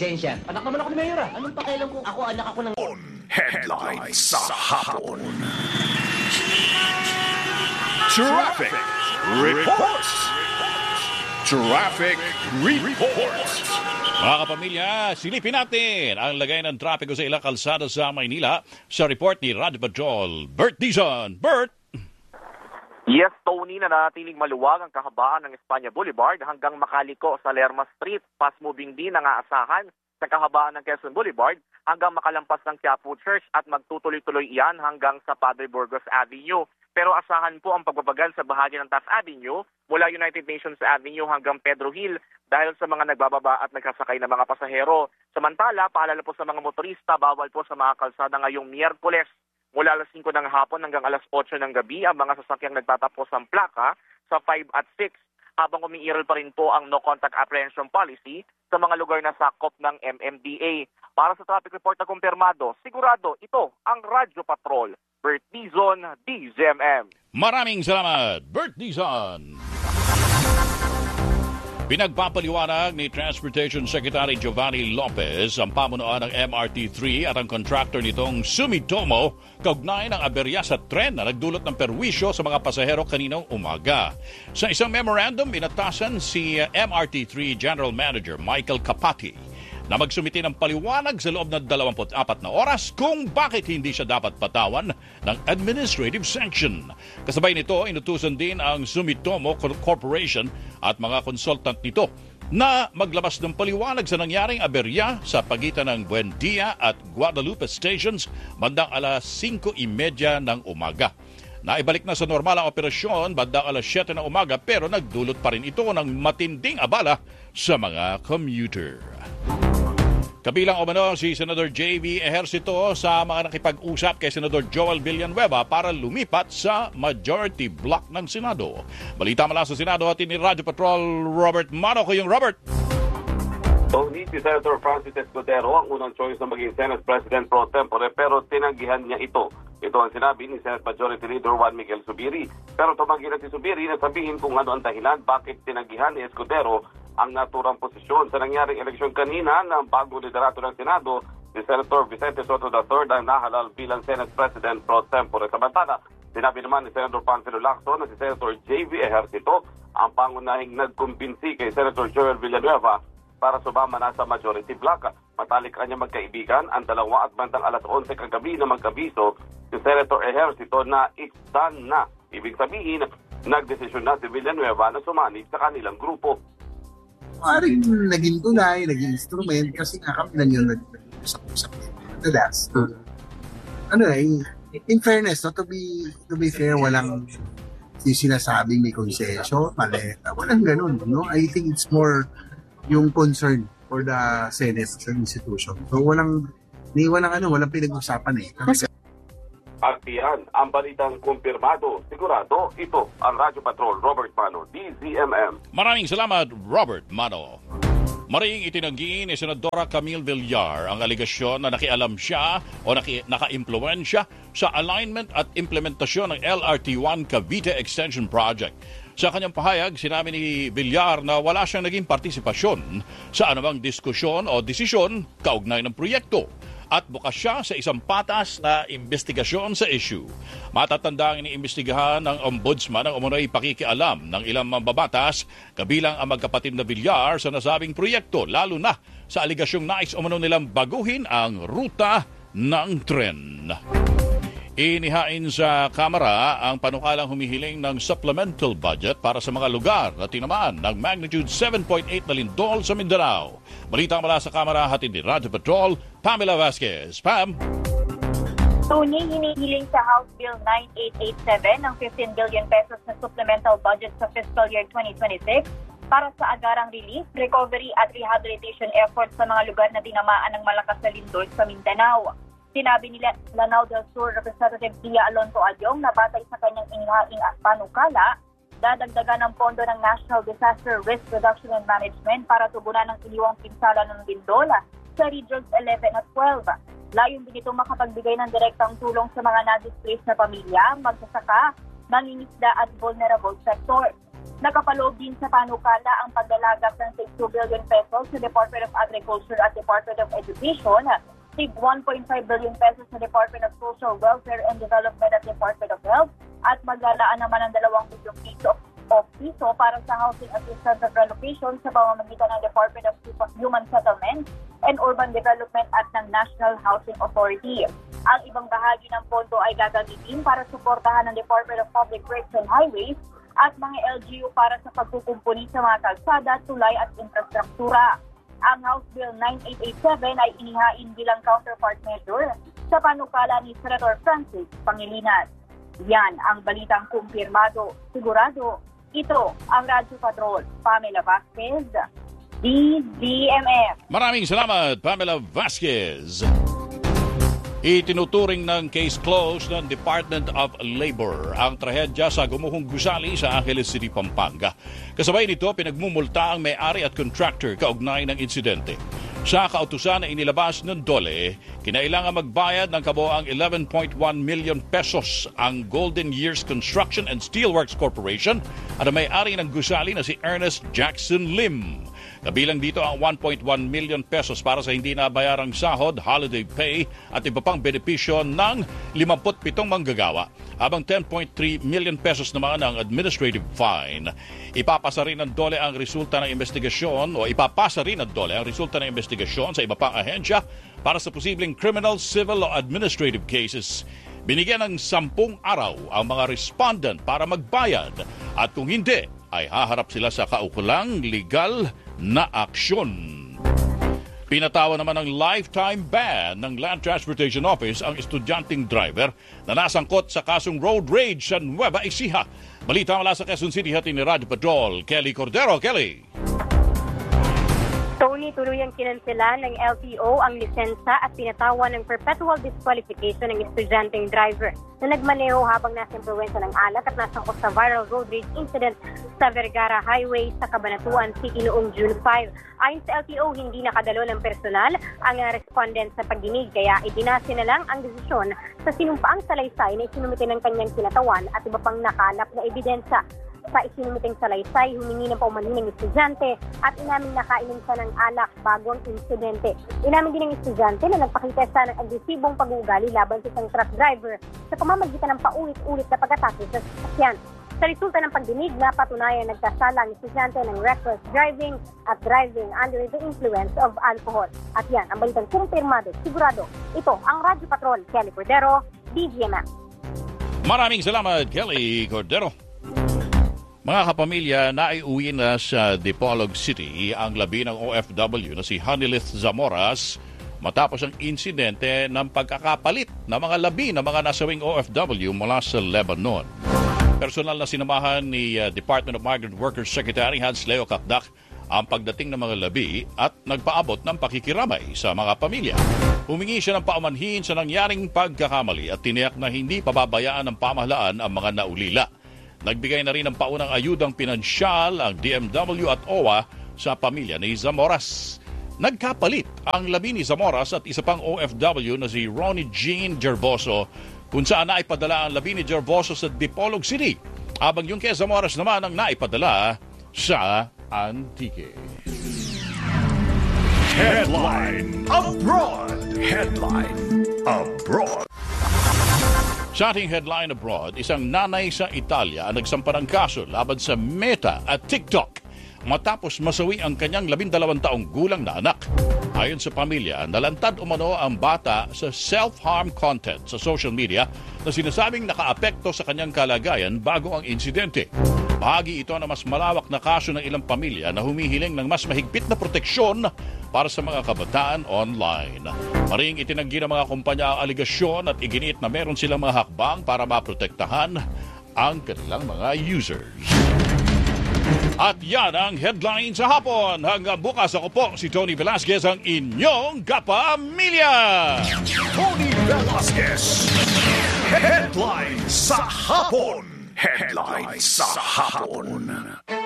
Sensya. Anak naman ako ni Mayor. Anong pakialam ko? Anak ako ng... Headlines sa hapon. Traffic reports. Traffic reports. Mga kapamilya, silipin natin ang lagay ng trapiko sa ilang kalsada sa Maynila sa report ni Radio Patrol, Bert Dizon. Bert! Yes, Tony, nanatiling maluwag ang kahabaan ng Espanya Boulevard hanggang makaliko sa Lerma Street. Fast-moving din ang aasahan sa kahabaan ng Quezon Boulevard hanggang makalampas ng Quiapo Church at magtutuloy-tuloy iyan hanggang sa Padre Burgos Avenue. Pero asahan po ang pagbabagal sa bahagi ng Taft Avenue mula United Nations Avenue hanggang Pedro Hill dahil sa mga nagbababa at nagkasakay na mga pasahero. Samantala, paalala po sa mga motorista, bawal po sa mga kalsada ngayong Miyerkules mula alas 5 ng hapon hanggang alas 8 ng gabi ang mga sasakyang nagtatapos ng plaka sa 5 at 6 habang umiiral pa rin po ang no contact apprehension policy sa mga lugar na sakop ng MMDA. Para sa traffic report na kumpirmado, sigurado ito ang Radyo Patrol. Bert Dizon, DZMM. Maraming salamat, Bert Dizon. Pinagpapaliwanag ni Transportation Secretary Giovanni Lopez ang pamunuan ng MRT3 at ang contractor nitong Sumitomo kaugnay ng aberya sa tren na nagdulot ng perwisyo sa mga pasahero kaninang umaga. Sa isang memorandum, inatasan si MRT3 General Manager Michael Capati na magsumiti ng paliwanag sa loob ng 24 na oras kung bakit hindi siya dapat patawan ng administrative sanction. Kasabay nito, inutusan din ang Sumitomo Corporation at mga consultant nito na maglabas ng paliwanag sa nangyaring aberya sa pagitan ng Buendia at Guadalupe stations bandang alas 5:30 ng umaga. Naibalik na sa normal ang operasyon bandang alas 7 ng umaga pero nagdulot pa rin ito ng matinding abala sa mga commuter. Kabilang umano si Senador J.V. Ejercito sa mga nakipag-usap kay Senador Joel Villanueva para lumipat sa majority block ng Senado. Balita mula sa Senado at ni Radio Patrol Robert Mano. Kayong Robert. Tony, si Senator Francis Escudero ang unang choice na maging Senate President pro tempore pero tinanggihan niya ito. Ito ang sinabi ni Senate Majority Leader Juan Miguel Zubiri. Pero tumanggi na si Zubiri na sabihin kung ano ang dahilan bakit tinanggihan ni Escudero ang naturang posisyon sa nangyaring eleksyon kanina ng bagong liderato ng Senado, si Senator Vicente Soto III ang nahalal bilang Senate President pro tempore. Samantala, sinabi naman ni Senator Panfilo Lacson na si Senator J.V. Ejercito ang pangunahing nagkumbinsi kay Senator Joel Villanueva para sumama na sa majority block. Matalik kanya magkaibigan ang dalawa at bandang alas 11 kagabi na magkabiso si Senator Ejercito na it's done na. Ibig sabihin, nagdesisyon na si Villanueva na sumanib sa kanilang grupo. Maaaring naging tulay, naging instrument kasi nga kami lang yung nag-usap-usap madalas. In fairness, to be fair, walang sinasabing may konsesyo, paleta, walang ganun. No? I think it's more yung concern for the Senate as an institution. So walang pinag-usapan eh. At yan, ang balitang kumpirmado, sigurado, ito ang Radyo Patrol, Robert Mano, DZMM. Maraming salamat, Robert Mano. Maring itinanggi ni Senadora Camille Villar ang aligasyon na nakialam siya o naka-impluensya sa alignment at implementasyon ng LRT1 Cavite Extension Project. Sa kanyang pahayag, sinabi ni Villar na wala siyang naging partisipasyon sa anumang diskusyon o desisyon kaugnay ng proyekto at bukas siya sa isang patas na investigasyon sa issue. Matatanda ang iniimbestigahan ng Ombudsman ang umunoy pakikialam ng ilang mambabatas kabilang ang magkapatid na Villar sa nasabing proyekto, lalo na sa aligasyong nais umuno nilang baguhin ang ruta ng tren. Inihain sa Kamara ang panukalang humihiling ng supplemental budget para sa mga lugar na tinamaan ng magnitude 7.8 na lindol sa Mindanao. Balita mula sa Kamara, hatid ni Radio Patrol, Pamela Vasquez. Pam! Tony, hinihiling sa House Bill 9887 ng 15 billion pesos na supplemental budget sa fiscal year 2026 para sa agarang relief, recovery at rehabilitation efforts sa mga lugar na dinamaan ng malakas na lindol sa Mindanao. Sinabi nila Lanao del Sur Representative Pia Alonso Adyong na batay sa kanyang inihaing at panukala, dadagdagan ng pondo ng National Disaster Risk Reduction and Management para tugunan ang iniwang pinsala ng lindol sa Regions 11 at 12. Layon din ito makapagbigay ng direktang tulong sa mga na-displaced na pamilya, magsasaka, mangingisda at vulnerable sectors. Nakapaloob din sa panukala ang paglalagak ng 2 billion pesos sa Department of Agriculture at Department of Education, 1.5 billion pesos sa Department of Social Welfare and Development at Department of Health, at maglalaan naman ng 2 bilyong piso para sa housing assistance at relocation sa pamamagitan ng Department of Human Settlement and Urban Development at ng National Housing Authority. Ang ibang bahagi ng pondo ay gagamitin para suportahan ng Department of Public Works and Highways at mga LGU para sa pagkukumpuni sa mga kalsada, tulay at infrastruktura. Ang House Bill 9887 ay inihain bilang counterpart measure sa panukala ni Senator Francis Pangilinan. Yan ang balitang kumpirmado, sigurado. Ito ang Radyo Patrol. Pamela Vasquez, DZMF. Maraming salamat, Pamela Vasquez. Itinuturing ng case closed ng Department of Labor ang trahedya sa Gumuhong Gusali sa Angeles City, Pampanga. Kasabay nito, pinagmumulta ang may-ari at contractor kaugnay ng insidente. Sa kautusan na inilabas ng DOLE, kinailangan magbayad ng kabuoang 11.1 million pesos ang Golden Years Construction and Steelworks Corporation at ang may-ari ng gusali na si Ernest Jackson Lim. Kabilang dito ang 1.1 million pesos para sa hindi nabayarang sahod, holiday pay at iba pang benepisyo ng 57 manggagawa, habang 10.3 million pesos naman ang administrative fine. Ipapasa rin ng DOLE ang resulta ng investigasyon sa iba pang ahensya para sa posibleng criminal, civil o administrative cases. Binigyan ng 10 araw ang mga respondent para magbayad at kung hindi, ay haharap sila sa kaukulang legal na aksyon. Pinatawa naman ng lifetime ban ng Land Transportation Office ang estudyanteng driver na nasangkot sa kasong road rage sa Nueva Ecija. Balita mula sa Quezon City, hatid ni Radyo Patrol, Kelly Cordero. Kelly. Tony, tuluyang kinansela ng LTO ang lisensya at pinatawa ng perpetual disqualification ng estudyanteng driver na nagmaneho habang nasa impluwensya ng alak at nasangkot sa viral road rage incident sa Vergara Highway sa Cabanatuan City noong June 5. Ayon sa LTO, hindi nakadalo ng personal ang respondent sa pagdinig kaya idinase na lang ang desisyon sa sinumpaang salaysay na isinumite ng kanyang kinatawan at iba pang nakalap na ebidensya. Sa isinumiteng salaysay, humingi ng paumanhin ng estudyante at inaming nakainom siya ng alak bago ang insidente. Inamin din ng estudyante na nagpakita siya ng agresibong pag-uugali laban sa isang truck driver sa pamamagitan ng paulit-ulit na pag-atake sa sasakyan. Sa resulta ng pagdinig, napatunayan nagkasala ang estudyante ng reckless driving at driving under the influence of alcohol. At yan, ang balitang kumpirmado, sigurado. Ito ang Radyo Patrol, Kelly Cordero, DZMF. Maraming salamat, Kelly Cordero. Mga kapamilya, naiuwi na sa Dipolog City ang labi ng OFW na si Hanilith Zamoras matapos ang insidente ng pagkakapalit ng mga labi ng mga nasawing OFW mula sa Lebanon. Personal na sinamahan ni Department of Migrant Workers Secretary Hans Leo Kakdak ang pagdating ng mga labi at nagpaabot ng pakikiramay sa mga pamilya. Humingi siya ng paumanhin sa nangyaring pagkakamali at tiniyak na hindi pababayaan ng pamahalaan ang mga naulila. Nagbigay na rin ng paunang ayudang pinansyal ang DMW at OWA sa pamilya ni Zamoras. Nagkapalit ang labi ni Zamoras at isa pang OFW na si Ronnie Jean Gervoso kung saan naipadala ang labi ni Gervoso sa Dipolog City, habang yung kay Zamoras naman ang naipadala sa Antique. Headline Abroad. Headline Abroad. Sa ating headline abroad, isang nanay sa Italia ang nagsampa ng kaso laban sa Meta at TikTok matapos masawi ang kanyang 12 taong gulang na anak. Ayon sa pamilya, nalantad umano ang bata sa self-harm content sa social media na sinasabing nakaapekto sa kanyang kalagayan bago ang insidente. Bahagi ito na mas malawak na kaso ng ilang pamilya na humihiling ng mas mahigpit na proteksyon para sa mga kabataan online. Maring itinanggi ng mga kumpanya ang aligasyon at iginiit na meron silang mga hakbang para maprotektahan ang kanilang mga users. At yan ang headline sa hapon. Hanggang bukas, ako po si Tony Velasquez, ang inyong kapamilya. Tony Velasquez. Headline sa hapon. Headline sa hapon.